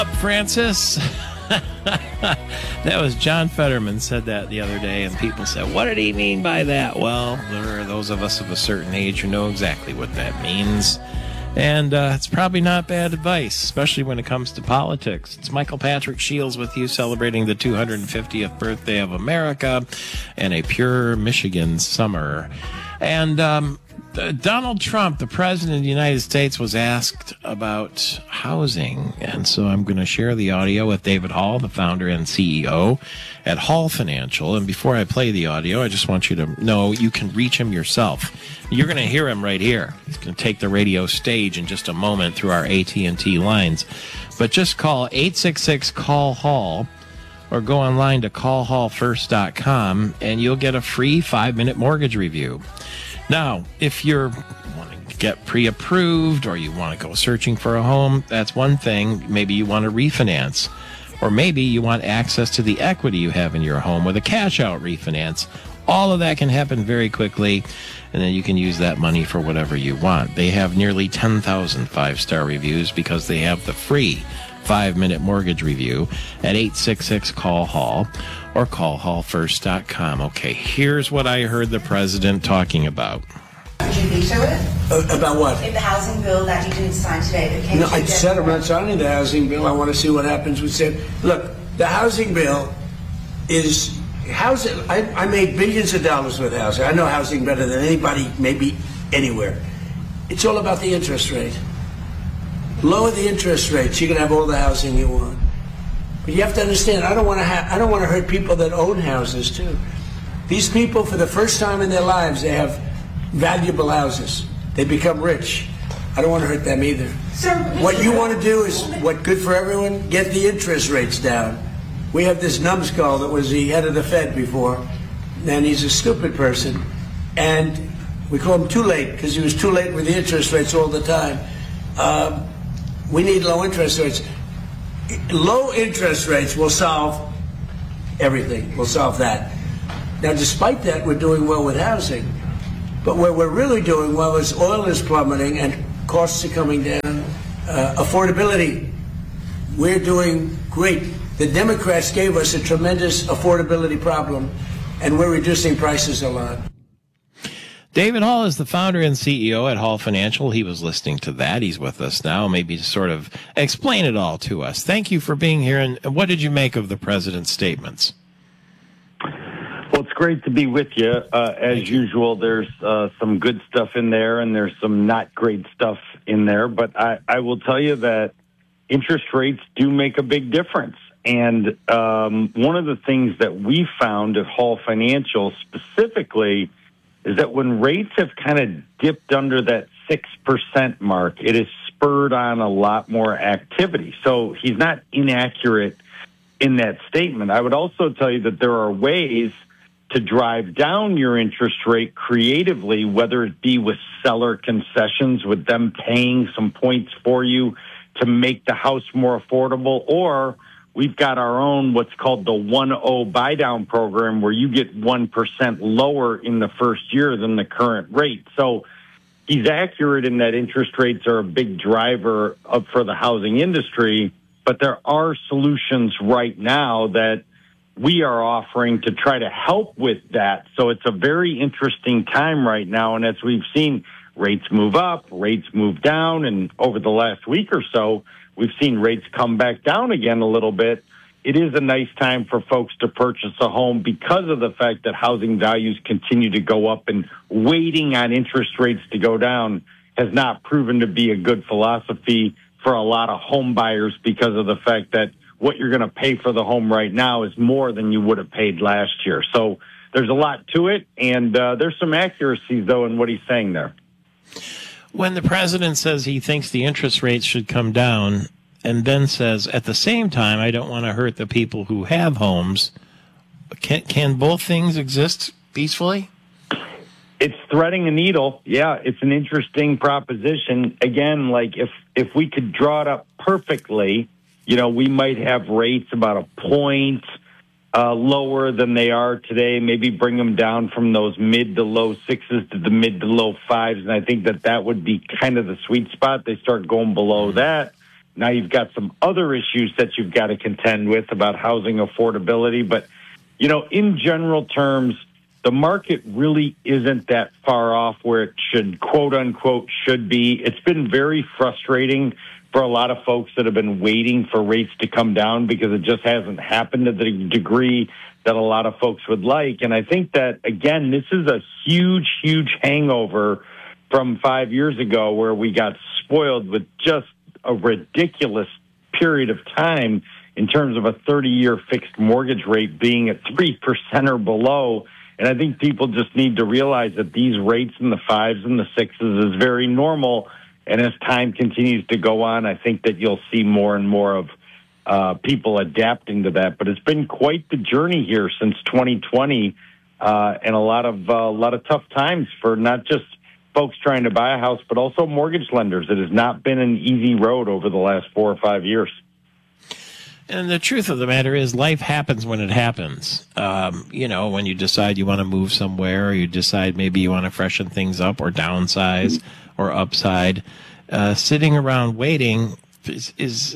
Francis. That was John Fetterman said that the other day, and people said, what did he mean by that? Well, there are those of us of a certain age who know exactly what that means. And it's probably not bad advice, especially when it comes to politics. It's Michael Patrick Shields with you, celebrating the 250th birthday of America and a pure Michigan summer. And Donald Trump, the president of the United States, was asked about housing. And so I'm going to share the audio with David Hall, the founder and CEO at Hall Financial. And before I play the audio, I just want you to know you can reach him yourself. You're going to hear him right here. He's going to take the radio stage in just a moment through our AT&T lines. But just call 866-CALL-HALL or go online to callhallfirst.com and you'll get a free 5-minute mortgage review. Now, if you're wanting to get pre-approved or you want to go searching for a home, that's one thing. Maybe you want to refinance. Or maybe you want access to the equity you have in your home with a cash-out refinance. All of that can happen very quickly, and then you can use that money for whatever you want. They have nearly 10,000 5-star reviews because they have the free 5-minute mortgage review at 866-CALL-HALL or callhallfirst.com. Okay, here's what I heard the president talking about. Did you veto it? About what? In the housing bill that you didn't sign today. No, I said I'm not signing the housing bill. I want to see what happens. We said, look, the housing bill is housing. I made billions of dollars with housing. I know housing better than anybody, maybe anywhere. It's all about the interest rate. Lower the interest rates, you can have all the housing you want. But you have to understand, I don't want to hurt people that own houses too. These people, for the first time in their lives, they have valuable houses. They become rich. I don't want to hurt them either. What you want to do is what good for everyone? Get the interest rates down. We have this numbskull that was the head of the Fed before, and he's a stupid person. And we call him too late because he was too late with the interest rates all the time. We need low interest rates. Low interest rates will solve everything. We'll solve that. Now, despite that, we're doing well with housing. But where we're really doing well is oil is plummeting and costs are coming down. Affordability, we're doing great. The Democrats gave us a tremendous affordability problem, and we're reducing prices a lot. David Hall is the founder and CEO at Hall Financial. He was listening to that. He's with us now. Maybe to sort of explain it all to us. Thank you for being here. And what did you make of the president's statements? Well, it's great to be with you. As usual, there's some good stuff in there and there's some not great stuff in there. But I will tell you that interest rates do make a big difference. And one of the things that we found at Hall Financial specifically is that when rates have kind of dipped under that 6% mark, it has spurred on a lot more activity. So he's not inaccurate in that statement. I would also tell you that there are ways to drive down your interest rate creatively, whether it be with seller concessions, with them paying some points for you to make the house more affordable, or we've got our own what's called the 1-0 buy-down program where you get 1% lower in the first year than the current rate. So he's accurate in that interest rates are a big driver for the housing industry, but there are solutions right now that we are offering to try to help with that. So it's a very interesting time right now. And as we've seen rates move up, rates move down, and over the last week or so, we've seen rates come back down again a little bit. It is a nice time for folks to purchase a home because of the fact that housing values continue to go up, and waiting on interest rates to go down has not proven to be a good philosophy for a lot of home buyers because of the fact that what you're going to pay for the home right now is more than you would have paid last year. So there's a lot to it, and there's some accuracies, though, in what he's saying there. When the president says he thinks the interest rates should come down and then says, at the same time, I don't want to hurt the people who have homes, can both things exist peacefully? It's threading a needle. Yeah, it's an interesting proposition. Again, like if we could draw it up perfectly, you know, we might have rates about a point lower than they are today, maybe bring them down from those mid to low sixes to the mid to low fives. And I think that would be kind of the sweet spot. They start going below that, Now you've got some other issues that you've got to contend with about housing affordability. But, you know, in general terms, the market really isn't that far off where it should, quote unquote, should be. It's been very frustrating for a lot of folks that have been waiting for rates to come down because it just hasn't happened to the degree that a lot of folks would like. And I think that, again, this is a huge, huge hangover from 5 years ago where we got spoiled with just a ridiculous period of time in terms of a 30-year fixed mortgage rate being at 3% or below. And I think people just need to realize that these rates in the 5s and the 6s is very normal. And as time continues to go on, I think that you'll see more and more of people adapting to that. But it's been quite the journey here since 2020, and a lot of tough times for not just folks trying to buy a house, but also mortgage lenders. It has not been an easy road over the last 4 or 5 years. And the truth of the matter is life happens when it happens. You know, when you decide you want to move somewhere, or you decide maybe you want to freshen things up or downsize or upside, sitting around waiting is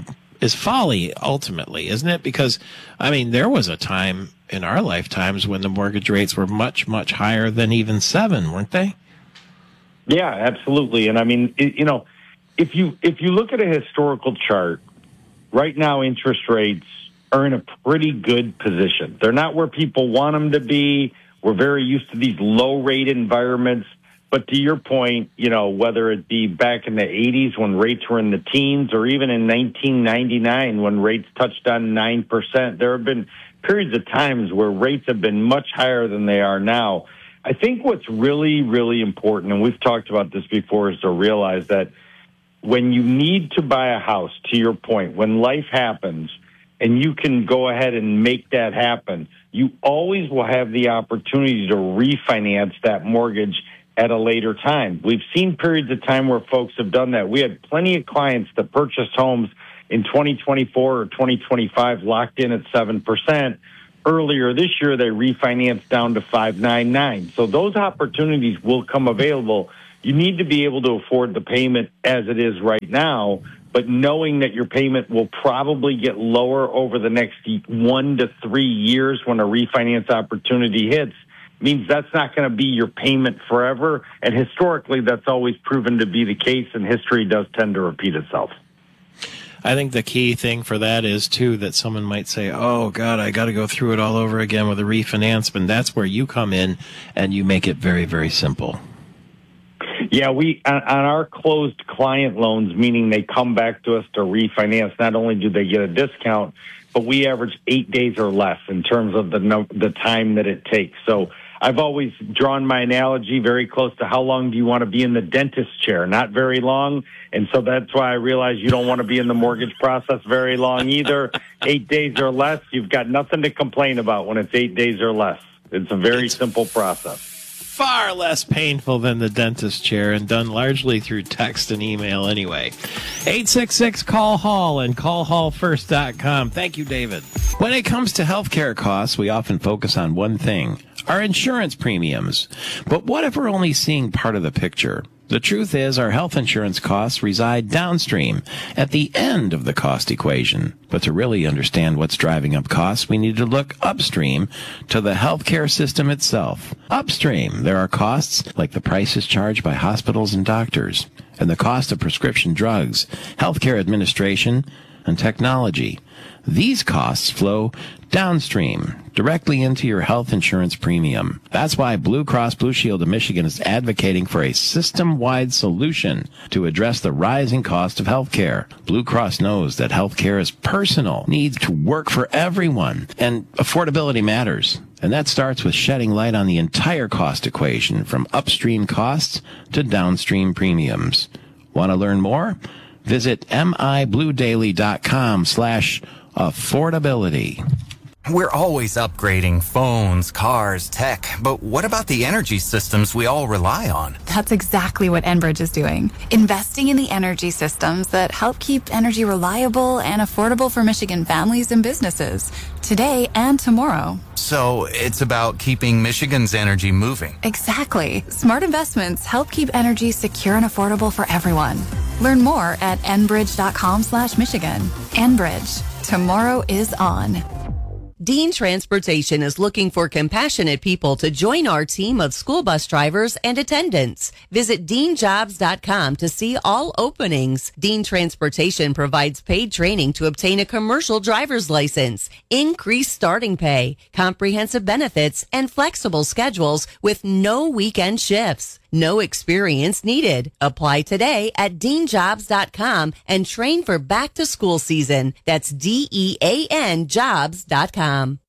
folly ultimately, isn't it? Because, I mean, there was a time in our lifetimes when the mortgage rates were much, much higher than even 7, weren't they? Yeah, absolutely. And I mean, you know, if you look at a historical chart, right now interest rates are in a pretty good position. They're not where people want them to be. We're very used to these low rate environments. But to your point, you know, whether it be back in the 80s when rates were in the teens, or even in 1999 when rates touched on 9%, there have been periods of times where rates have been much higher than they are now. I think what's really, really important, and we've talked about this before, is to realize that when you need to buy a house, to your point, when life happens and you can go ahead and make that happen, you always will have the opportunity to refinance that mortgage at a later time. We've seen periods of time where folks have done that. We had plenty of clients that purchased homes in 2024 or 2025 locked in at 7%. Earlier this year, they refinanced down to 5.99. So those opportunities will come available. You need to be able to afford the payment as it is right now, but knowing that your payment will probably get lower over the next 1 to 3 years when a refinance opportunity hits means that's not going to be your payment forever. And historically, that's always proven to be the case, and history does tend to repeat itself. I think the key thing for that is, too, that someone might say, oh, God, I got to go through it all over again with a refinance. But that's where you come in and you make it very, very simple. Yeah, we on our closed client loans, meaning they come back to us to refinance, not only do they get a discount, but we average 8 days or less in terms of the time that it takes. So I've always drawn my analogy very close to how long do you want to be in the dentist chair? Not very long. And so that's why I realize you don't want to be in the mortgage process very long either. 8 days or less, you've got nothing to complain about when it's 8 days or less. It's a very simple process. Far less painful than the dentist chair, and done largely through text and email anyway. 866-CALL-HALL and callhallfirst.com. Thank you, David. When it comes to healthcare costs, we often focus on one thing, our insurance premiums. But what if we're only seeing part of the picture? The truth is, our health insurance costs reside downstream, at the end of the cost equation. But to really understand what's driving up costs, we need to look upstream to the healthcare system itself. Upstream, there are costs like the prices charged by hospitals and doctors, and the cost of prescription drugs, healthcare administration, and technology. These costs flow downstream, directly into your health insurance premium. That's why Blue Cross Blue Shield of Michigan is advocating for a system-wide solution to address the rising cost of healthcare. Blue Cross knows that healthcare is personal, needs to work for everyone, and affordability matters. And that starts with shedding light on the entire cost equation, from upstream costs to downstream premiums. Want to learn more? Visit mibluedaily.com/affordability. We're always upgrading phones, cars, tech, but what about the energy systems we all rely on? That's exactly what Enbridge is doing. Investing in the energy systems that help keep energy reliable and affordable for Michigan families and businesses, today and tomorrow. So it's about keeping Michigan's energy moving. Exactly. Smart investments help keep energy secure and affordable for everyone. Learn more at enbridge.com/Michigan. Enbridge. Tomorrow is on. Dean Transportation is looking for compassionate people to join our team of school bus drivers and attendants. Visit deanjobs.com to see all openings. Dean Transportation provides paid training to obtain a commercial driver's license, increased starting pay, comprehensive benefits, and flexible schedules with no weekend shifts. No experience needed. Apply today at deanjobs.com and train for back to school season. That's DEAN jobs.com.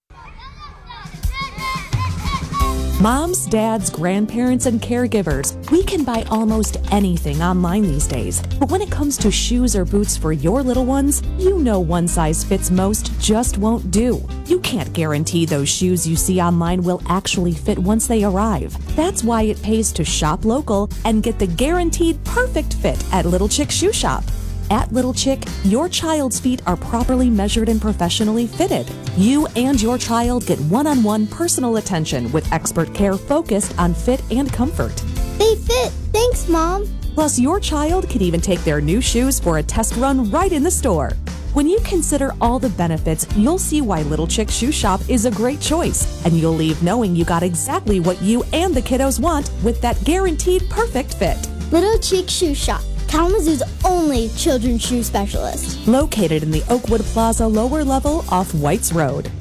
Moms, dads, grandparents, and caregivers, we can buy almost anything online these days. But when it comes to shoes or boots for your little ones, you know one size fits most just won't do. You can't guarantee those shoes you see online will actually fit once they arrive. That's why it pays to shop local and get the guaranteed perfect fit at Little Chick Shoe Shop. At Little Chick, your child's feet are properly measured and professionally fitted. You and your child get one-on-one personal attention with expert care focused on fit and comfort. They fit. Thanks, Mom. Plus, your child can even take their new shoes for a test run right in the store. When you consider all the benefits, you'll see why Little Chick Shoe Shop is a great choice, and you'll leave knowing you got exactly what you and the kiddos want with that guaranteed perfect fit. Little Chick Shoe Shop, Kalamazoo's only children's shoe specialist. Located in the Oakwood Plaza lower level off Whites Road.